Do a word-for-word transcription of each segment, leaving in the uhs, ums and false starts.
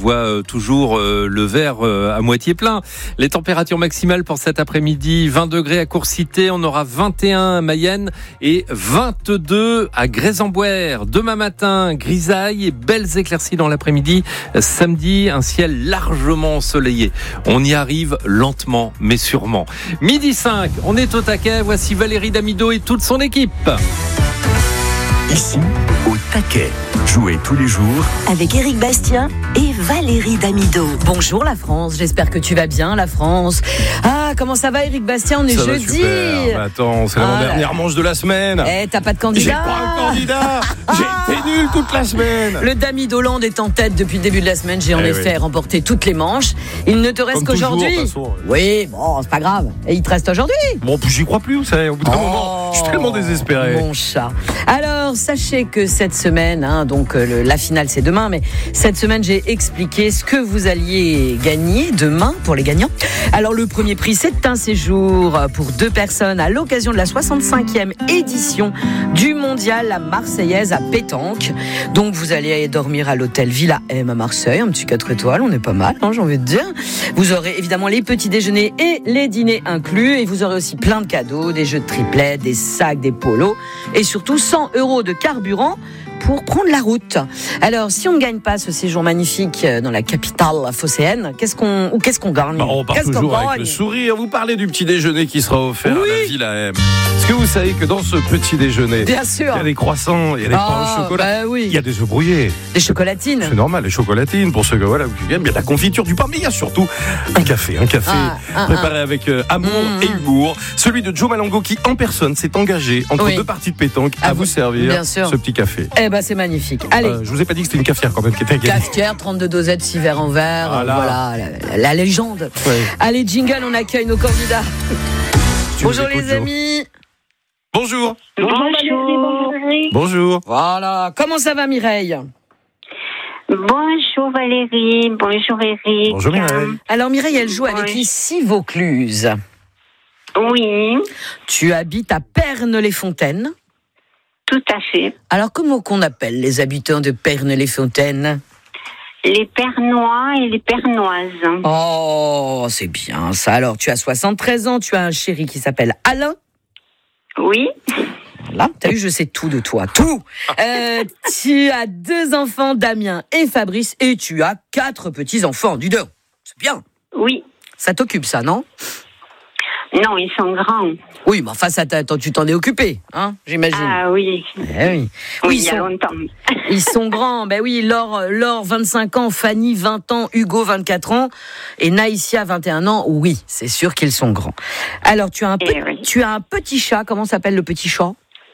voit euh, toujours euh, le verre euh, à moitié plein. Les températures maximales pour cet après-midi, vingt degrés à Courcité, on aura vingt et un à Mayenne et vingt-deux à Grès-en-Boère. Demain matin, grisaille et belles éclaircies dans l'après-midi. Samedi, un ciel largement ensoleillé. On y arrive lentement mais sûrement. Midi cinq, on est au taquet. Voici Valérie Damido et toute son équipe. Ici, au taquet. Jouez tous les jours avec Éric Bastien et Valérie Damido. Bonjour la France, j'espère que tu vas bien la France. Ah, comment ça va Éric Bastien, on est ça jeudi. Bah attends, c'est ah, la dernière manche de la semaine. Eh, t'as pas de candidat. J'ai pas un candidat. J'ai été nul toute la semaine. Le Damido Land est en tête depuis le début de la semaine. J'ai en eh effet oui. remporté toutes les manches. Il ne te reste Comme qu'aujourd'hui. toujours, oui, bon, c'est pas grave. Et il te reste aujourd'hui. Bon, j'y crois plus, vous savez. Au bout d'un oh, moment, je suis tellement désespéré. Mon chat. Alors, sachez que cette semaine, hein, donc le, la finale c'est demain, mais cette semaine j'ai expliqué ce que vous alliez gagner demain pour les gagnants. Alors le premier prix c'est un séjour pour deux personnes à l'occasion de la soixante-cinquième édition du mondial La Marseillaise à Pétanque. Donc vous allez dormir à l'hôtel Villa M à Marseille, un petit quatre étoiles, on est pas mal, hein, j'ai envie de dire. Vous aurez évidemment les petits déjeuners et les dîners inclus, et vous aurez aussi plein de cadeaux, des jeux de triplet, des sacs, des polos, et surtout cent euros de carburant pour prendre la route. Alors, si on ne gagne pas ce séjour magnifique dans la capitale phocéenne, qu'est-ce qu'on ou qu'est-ce qu'on gagne? Bah, on part qu'est-ce toujours qu'on avec gagne le sourire. Vous parlez du petit déjeuner qui sera offert oui. à la Villa M. Est-ce que vous savez que dans ce petit déjeuner, bien sûr, il y a des croissants, il y a des oh, pains au chocolat, bah oui. il y a des œufs brouillés, des chocolatines. C'est normal, les chocolatines pour ceux que voilà, qui viennent, il y a de la confiture, du pain, mais il y a surtout un café, un café ah, ah, préparé ah. avec euh, amour mmh. et humour. Celui de Joe Malongo qui en personne s'est engagé entre oui. deux parties de pétanque à, à vous servir bien sûr. Ce petit café. Eh ben c'est magnifique. Allez. Euh, je vous ai pas dit que c'était une cafetière quand même qui était à gagner. Cafetière, trente-deux dosettes, six verres en verre, voilà, voilà la, la, la légende. Ouais. Allez, jingle, on accueille nos candidats. Bonjour les amis. Bonjour. Bonjour. Bonjour. Voilà. Comment ça va Mireille? Bonjour Valérie. Bonjour Éric. Bonjour Mireille. Alors Mireille, elle joue oui. avec ici Vaucluse. Oui. Tu habites à Pernes-les-Fontaines. Tout à fait. Alors, comment qu'on appelle les habitants de Pernes-les-Fontaines? Les Pernois et les Pernoises. Oh, c'est bien ça. Alors, tu as soixante-treize ans, tu as un chéri qui s'appelle Alain. Oui. Voilà, t'as vu, je sais tout de toi, tout. Euh, tu as deux enfants, Damien et Fabrice, et tu as quatre petits-enfants, dis donc. C'est bien. Oui. Ça t'occupe, ça, non? Non, ils sont grands. Oui, mais enfin, ça t'attends, tu t'en es occupé, hein, j'imagine. Ah oui. Eh oui. Oui, oui il y a sont, longtemps. Ils sont grands. Ben oui, Laure, Laure, vingt-cinq ans, Fanny, vingt ans, Hugo, vingt-quatre ans, et Naïsia, vingt et un ans. Oui, c'est sûr qu'ils sont grands. Alors, tu as un, eh pe- oui. tu as un petit chat. Comment s'appelle le petit chat?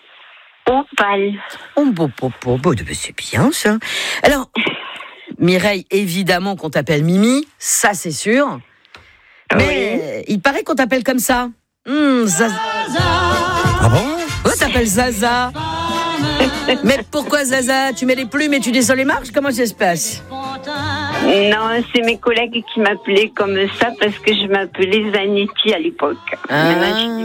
Opal. Oh, bon, bon, bon, bon, c'est bien, ça. Alors, Mireille, évidemment qu'on t'appelle Mimi, ça, c'est sûr. Mais oui. il paraît qu'on t'appelle comme ça. Mmh, Zaza. Ah bon? Pourquoi t'appelles Zaza? Mais pourquoi Zaza? Tu mets les plumes et tu descends les marches? Comment ça se passe? Non, c'est mes collègues qui m'appelaient comme ça parce que je m'appelais Zanetti à l'époque. Ah,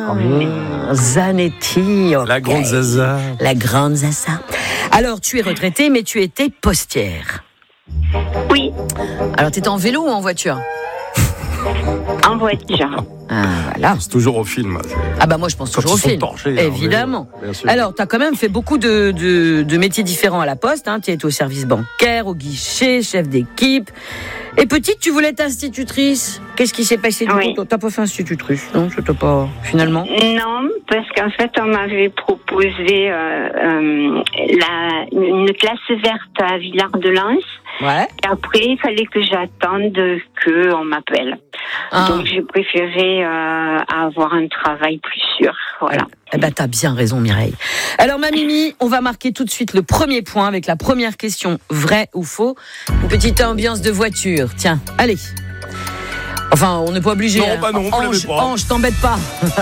Zanetti. Okay. La grande Zaza. La grande Zaza. Alors, tu es retraitée, mais tu étais postière. Oui. Alors, t'étais en vélo ou en voiture? En voiture. Ah, voilà. C'est toujours au film. Ah bah moi je pense Quand toujours au film. Torchés, évidemment. Hein, mais, alors tu as quand même fait beaucoup de, de, de métiers différents à la Poste. Hein. Tu étais au service bancaire, au guichet, chef d'équipe. Et petite, tu voulais être institutrice. Qu'est-ce qui s'est passé du oui. coup? T'as pas fait institutrice, non? Je t'ai pas finalement. Non, parce qu'en fait on m'avait proposé euh, euh, la, une classe verte à Villard-de-Lans. Ouais. Et après, il fallait que j'attende qu'on m'appelle. Ah. Donc, j'ai préféré euh, avoir un travail plus sûr. Voilà. Eh ben, t'as bien raison, Mireille. Alors, ma Mimi, on va marquer tout de suite le premier point avec la première question, vrai ou faux. Une petite ambiance de voiture. Tiens, allez. Enfin, on n'est pas obligé. Non, hein. bah non, Ange, pas. Ange, t'embête pas.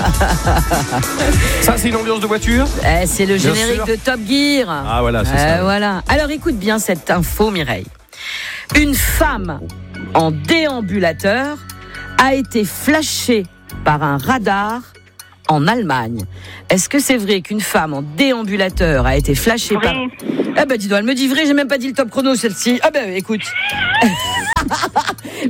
Ça, c'est une ambiance de voiture? eh, C'est le générique de Top Gear. Ah, voilà, c'est eh, ça. Voilà. Alors, écoute bien cette info, Mireille. Une femme en déambulateur a été flashée par un radar en Allemagne. Est-ce que c'est vrai qu'une femme en déambulateur a été flashée vrai. par... Eh ben dis donc, elle me dit vrai, j'ai même pas dit le top chrono celle-ci. Ah ben écoute.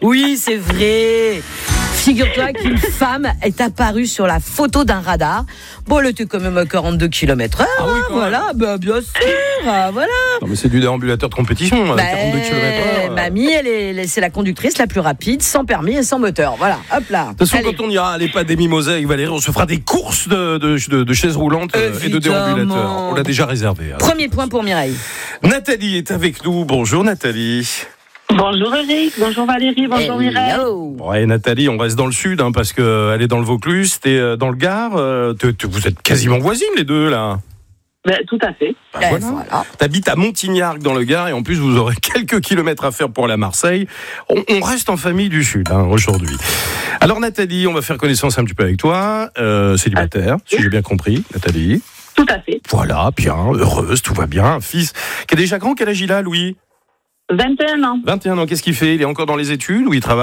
Oui, c'est vrai. Figure-toi qu'une femme est apparue sur la photo d'un radar. Bon, elle était quand même à quarante-deux kilomètres heure. Ah oui, voilà, bah, bien sûr, voilà. Non, mais c'est du déambulateur de compétition, bah, quarante-deux kilomètres heure. Mamie, elle est, c'est la conductrice la plus rapide, sans permis et sans moteur. Voilà, hop là. De toute façon, quand on ira à l'EHPAD des Mimosas avec Valérie, on se fera des courses de, de, de, de chaises roulantes Évidemment. et de déambulateurs. On l'a déjà réservé. Alors. Premier point pour Mireille. Nathalie est avec nous. Bonjour Nathalie. Bonjour Eric, bonjour Valérie, bonjour Hello. Mireille. Ouais, Nathalie, on reste dans le sud hein, parce qu'elle est dans le Vaucluse, t'es dans le Gard. Euh, t'es, t'es, vous êtes quasiment voisines les deux là. Ben, tout à fait. Bah, ben, voilà. Voilà. T'habites à Montignac dans le Gard et en plus vous aurez quelques kilomètres à faire pour aller à Marseille. On, on reste en famille du sud hein, aujourd'hui. Alors Nathalie, on va faire connaissance un petit peu avec toi. Euh, célibataire, ah, si j'ai bien compris, Nathalie. Tout à fait. Voilà, bien, heureuse, tout va bien. Un fils qui est déjà grand, quel âge il a, Louis ? vingt et un ans. vingt et un ans, qu'est-ce qu'il fait ? Il est encore dans les études ou il travaille ?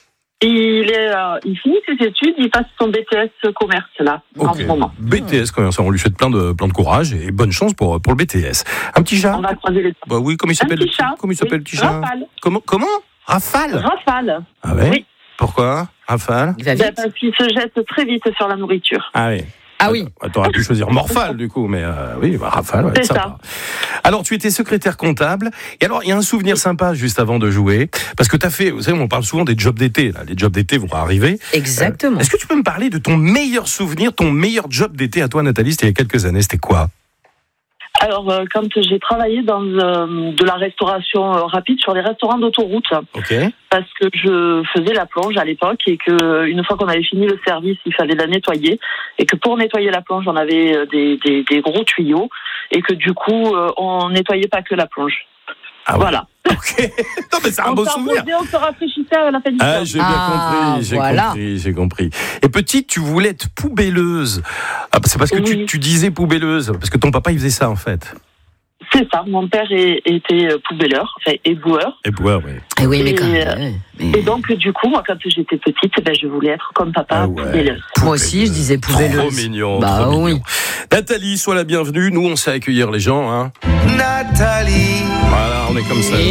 Il, est, euh, il finit ses études, il passe son B T S commerce là, okay. en ce moment. B T S commerce, on lui souhaite plein de, plein de courage et bonne chance pour, pour le B T S. Un petit chat ? On va croiser les... Bah oui, comment il s'appelle ? Un petit chat. Comment il s'appelle oui. le petit chat ? Rafale. Comment, comment ? Rafale ? Rafale. Ah ouais ? Oui. Pourquoi ? Rafale ? Il va vite. Parce qu'il se jette très vite sur la nourriture. Ah oui. Ah oui. T'aurais pu choisir Morphale du coup, mais euh, oui, bah, Rafale, ouais, c'est ça. ça. Alors, tu étais secrétaire comptable. Et alors, il y a un souvenir sympa juste avant de jouer, parce que t'as fait, vous savez, on parle souvent des jobs d'été. Là. Les jobs d'été vont arriver. Exactement. Euh, est-ce que tu peux me parler de ton meilleur souvenir, ton meilleur job d'été à toi, Nathalie ? C'était il y a quelques années. C'était quoi ? Alors, euh, quand j'ai travaillé dans euh, de la restauration euh, rapide sur les restaurants d'autoroute, okay. parce que je faisais la plonge à l'époque et que une fois qu'on avait fini le service, il fallait la nettoyer et que pour nettoyer la plonge, on avait des, des, des gros tuyaux et que du coup, euh, on nettoyait pas que la plonge. Ah voilà. Oui. Ok. Non mais c'est un on beau souvenir. On se rafraîchissait à la fin du Ah, j'ai bien ah, compris, j'ai voilà. compris, j'ai compris. Et petite, tu voulais être poubelleuse. Ah, c'est parce que oui. tu, tu disais poubelleuse, parce que ton papa il faisait ça en fait. C'est ça, mon père est, était poubelleur, enfin éboueur. Éboueur, oui. Et oui, mais et, quand même. Euh, mais... Et donc, du coup, moi, quand j'étais petite, ben, je voulais être comme papa, ah ouais. poubelleuse. Moi aussi, je disais poubelleuse. Trop mignon, bah, trop oui. mignon. Nathalie, sois la bienvenue. Nous, on sait accueillir les gens, hein. Nathalie. Voilà, on est comme ça.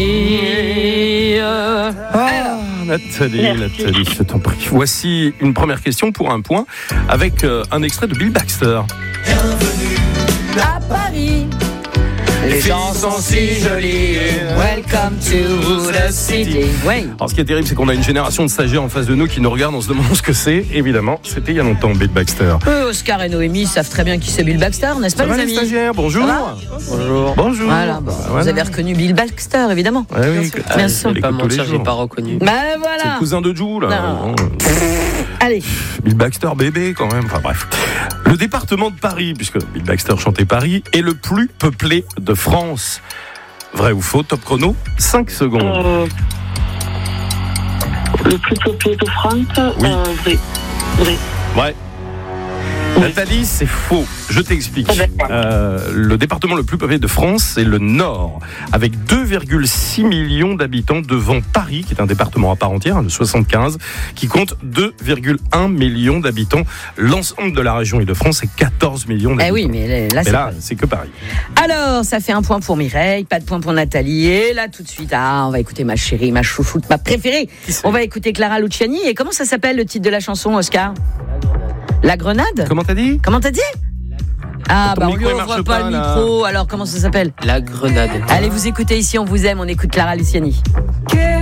Et euh... ah, Nathalie, Merci. Nathalie, je t'en prie. Voici une première question pour un point avec euh, un extrait de Bill Baxter. Bienvenue à Paris. Les gens sont si jolis. Welcome to the city. Oui. Alors, ce qui est terrible, c'est qu'on a une génération de stagiaires en face de nous qui nous regardent en se demandant ce que c'est. Évidemment, c'était il y a longtemps, Bill Baxter. Euh, Oscar et Noémie savent très bien qui c'est Bill Baxter, n'est-ce pas, ça les va, amis les stagiaires, bonjour. Bonjour. Bonjour. Voilà, bon, voilà. Vous avez reconnu Bill Baxter, évidemment. Ouais, oui, bien, bien sûr. Je pas mentir, j'ai pas reconnu. Bah voilà. C'est le cousin de Jou, là. Non. Allez. Bill Baxter, bébé, quand même. Enfin, bref. Le département de Paris, puisque Bill Baxter chantait Paris, est le plus peuplé de France. Vrai ou faux, top chrono, cinq secondes. Euh, le plus peuplé de France, oui. euh, vrai. Vrai. Ouais. Oui. Nathalie, c'est faux. Je t'explique. Euh, le département le plus peuplé de France, c'est le Nord, avec deux virgule six millions d'habitants devant Paris, qui est un département à part entière, le soixante-quinze, qui compte deux virgule un millions d'habitants. L'ensemble de la région Île-de-France, c'est quatorze millions d'habitants. Eh oui, mais là, mais c'est, là c'est que Paris. Alors, ça fait un point pour Mireille, pas de point pour Nathalie. Et là, tout de suite, ah, on va écouter ma chérie, ma chouchoute, ma préférée. On va écouter Clara Luciani. Et comment ça s'appelle le titre de la chanson, Oscar ? La Grenade ? Comment t'as dit ? Comment t'as dit ? Ah, Ton bah on lui micro, ouvre pas, pas le là. micro, alors comment ça s'appelle ? La Grenade. Allez, vous écoutez ici, on vous aime, on écoute Clara Luciani.